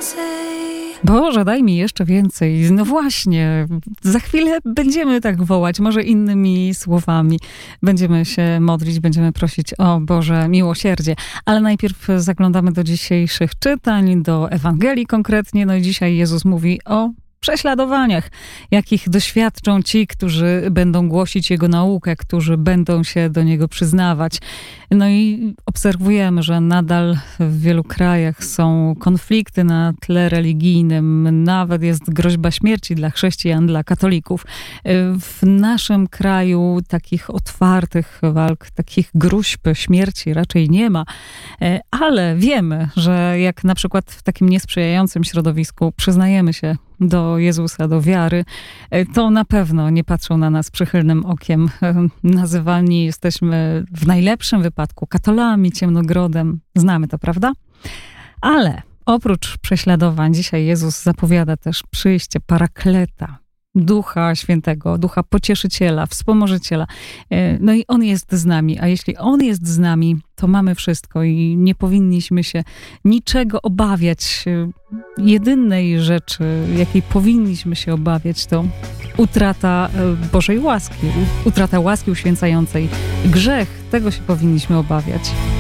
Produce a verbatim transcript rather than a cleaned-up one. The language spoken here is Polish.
Boże, daj mi jeszcze więcej. No właśnie, za chwilę będziemy tak wołać, może innymi słowami. Będziemy się modlić, będziemy prosić o Boże miłosierdzie. Ale najpierw zaglądamy do dzisiejszych czytań, do Ewangelii konkretnie. No i dzisiaj Jezus mówi o prześladowaniach, jakich doświadczą ci, którzy będą głosić Jego naukę, którzy będą się do Niego przyznawać. No i obserwujemy, że nadal w wielu krajach są konflikty na tle religijnym, nawet jest groźba śmierci dla chrześcijan, dla katolików. W naszym kraju takich otwartych walk, takich gruźb śmierci raczej nie ma, ale wiemy, że jak na przykład w takim niesprzyjającym środowisku przyznajemy się do Jezusa, do wiary, to na pewno nie patrzą na nas przychylnym okiem. Nazywani jesteśmy w najlepszym wypadku katolami, ciemnogrodem. Znamy to, prawda? Ale oprócz prześladowań dzisiaj Jezus zapowiada też przyjście Parakleta, Ducha Świętego, Ducha Pocieszyciela, Wspomożyciela. No i On jest z nami, a jeśli On jest z nami, to mamy wszystko i nie powinniśmy się niczego obawiać. Jedynej rzeczy, jakiej powinniśmy się obawiać, to utrata Bożej łaski, utrata łaski uświęcającej. Grzech, tego się powinniśmy obawiać.